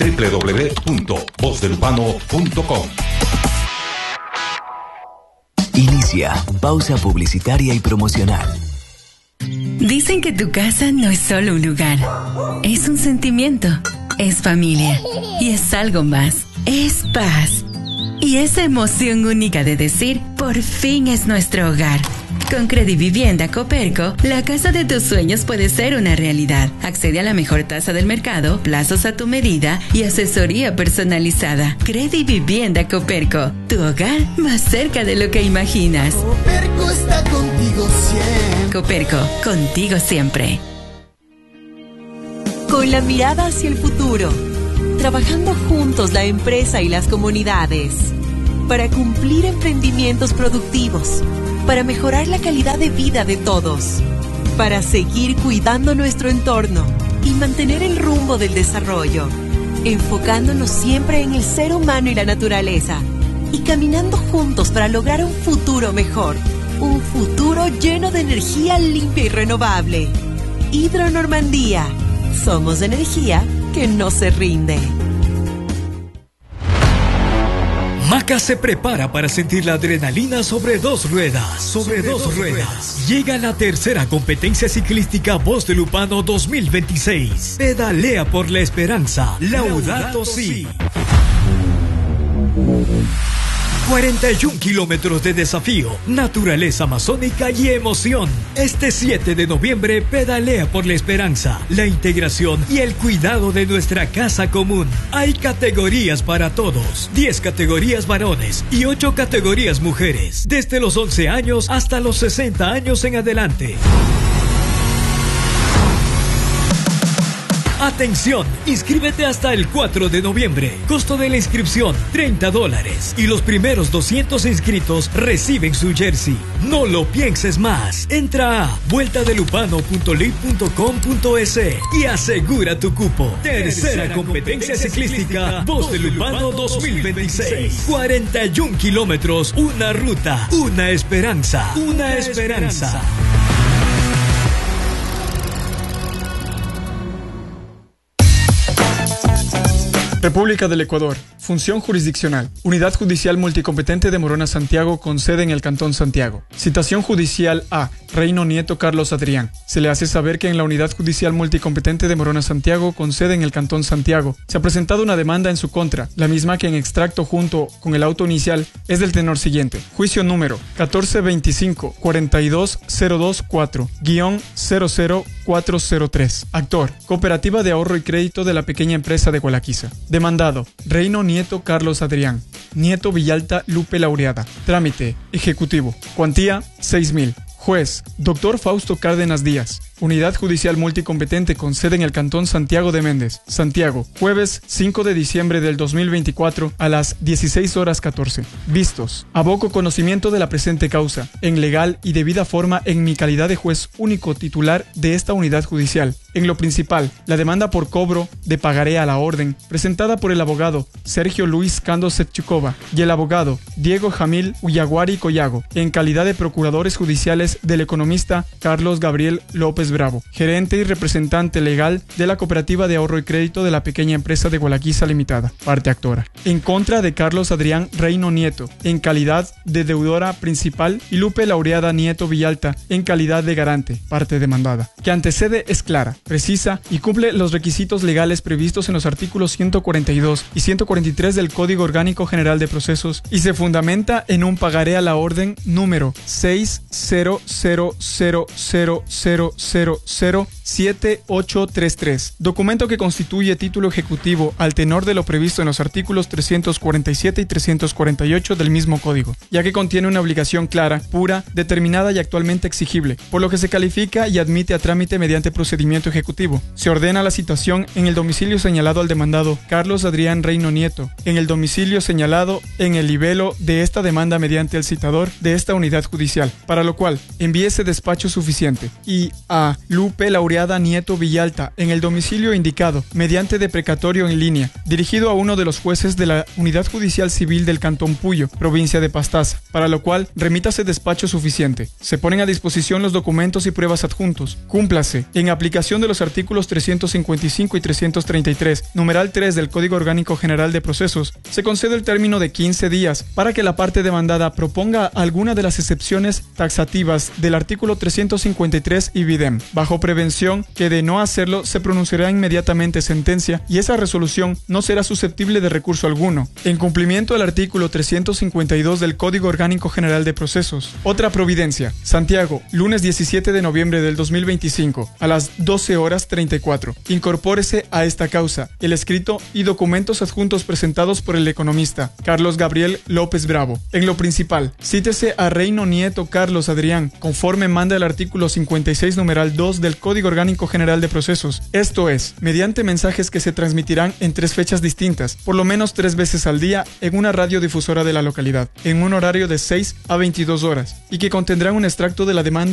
www.vozdelupano.com. Inicia pausa publicitaria y promocional. Dicen que tu casa no es solo un lugar, es un sentimiento, es familia y es algo más, es paz. Y esa emoción única de decir, por fin es nuestro hogar. Con Credivivienda Coperco, la casa de tus sueños puede ser una realidad. Accede a la mejor tasa del mercado, plazos a tu medida y asesoría personalizada. Credivivienda Coperco, tu hogar más cerca de lo que imaginas. Coperco está contigo siempre. Coperco, contigo siempre. Con la mirada hacia el futuro, trabajando juntos la empresa y las comunidades, para cumplir emprendimientos productivos, para mejorar la calidad de vida de todos, para seguir cuidando nuestro entorno y mantener el rumbo del desarrollo, enfocándonos siempre en el ser humano y la naturaleza, y caminando juntos para lograr un futuro mejor, un futuro lleno de energía limpia y renovable. Hidronormandía, somos energía que no se rinde. Maca se prepara para sentir la adrenalina sobre dos ruedas. Llega la tercera competencia ciclística Voz de Lupano 2026. Pedalea por la esperanza. Laudato Si. 41 kilómetros de desafío, naturaleza amazónica y emoción. Este 7 de noviembre pedalea por la esperanza, la integración y el cuidado de nuestra casa común. Hay categorías para todos, 10 categorías varones y 8 categorías mujeres, desde los 11 años hasta los 60 años en adelante. Atención, inscríbete hasta el 4 de noviembre. Costo de la inscripción, $30. Y los primeros 200 inscritos reciben su jersey. No lo pienses más. Entra a vueltadelupano.lit.com.es y asegura tu cupo. Tercera competencia ciclística Voz de Lupano 2026. 41 kilómetros, una ruta, una esperanza. Una esperanza. República del Ecuador. Función jurisdiccional. Unidad Judicial Multicompetente de Morona Santiago con sede en el Cantón Santiago. Citación judicial A. Reino Nieto Carlos Adrián. Se le hace saber que en la Unidad Judicial Multicompetente de Morona Santiago con sede en el Cantón Santiago se ha presentado una demanda en su contra, la misma que en extracto junto con el auto inicial es del tenor siguiente. Juicio número 1425-42024-00403. Actor: Cooperativa de Ahorro y Crédito de la Pequeña Empresa de Gualaquiza. Demandado: Reino Nieto Carlos Adrián. Nieto Villalta Lupe Laureada. Trámite: ejecutivo. Cuantía: 6.000. Juez: Dr. Fausto Cárdenas Díaz. Unidad Judicial Multicompetente con sede en el Cantón Santiago de Méndez, Santiago. Jueves 5 de diciembre del 2024 a las 16:14. Vistos. Aboco conocimiento de la presente causa, en legal y debida forma en mi calidad de juez único titular de esta unidad judicial. En lo principal, la demanda por cobro de pagaré a la orden, presentada por el abogado Sergio Luis Cando Setchukova y el abogado Diego Jamil Uyaguari Collago, en calidad de procuradores judiciales del economista Carlos Gabriel López Bravo, gerente y representante legal de la Cooperativa de Ahorro y Crédito de la Pequeña Empresa de Gualaquiza Limitada, parte actora. En contra de Carlos Adrián Reino Nieto, en calidad de deudora principal, y Lupe Laureada Nieto Villalta, en calidad de garante, parte demandada, que antecede es clara, precisa y cumple los requisitos legales previstos en los artículos 142 y 143 del Código Orgánico General de Procesos y se fundamenta en un pagaré a la orden número 60000007833, documento que constituye título ejecutivo al tenor de lo previsto en los artículos 347 y 348 del mismo código, ya que contiene una obligación clara, pura, determinada y actualmente exigible, por lo que se califica y admite a trámite mediante procedimiento ejecutivo. Se ordena la citación en el domicilio señalado al demandado Carlos Adrián Reino Nieto, en el domicilio señalado en el libelo de esta demanda mediante el citador de esta unidad judicial, para lo cual envíe ese despacho suficiente. Y a a Lupe Laureada Nieto Villalta en el domicilio indicado, mediante deprecatorio en línea, dirigido a uno de los jueces de la Unidad Judicial Civil del Cantón Puyo, provincia de Pastaza, para lo cual remítase despacho suficiente. Se ponen a disposición los documentos y pruebas adjuntos. Cúmplase. En aplicación de los artículos 355 y 333, numeral 3 del Código Orgánico General de Procesos, se concede el término de 15 días para que la parte demandada proponga alguna de las excepciones taxativas del artículo 353 y videm. Bajo prevención que de no hacerlo se pronunciará inmediatamente sentencia y esa resolución no será susceptible de recurso alguno. En cumplimiento del artículo 352 del Código Orgánico General de Procesos. Otra providencia. Santiago, lunes 17 de noviembre del 2025, a las 12:34. Incorpórese a esta causa el escrito y documentos adjuntos presentados por el economista Carlos Gabriel López Bravo. En lo principal, cítese a Reino Nieto Carlos Adrián, conforme manda el artículo 56 numeral 2 del Código Orgánico General de Procesos. Esto es, mediante mensajes que se transmitirán en 3 fechas distintas, por lo menos 3 veces al día en una radiodifusora de la localidad, en un horario de 6 a 22 horas, y que contendrán un extracto de la demanda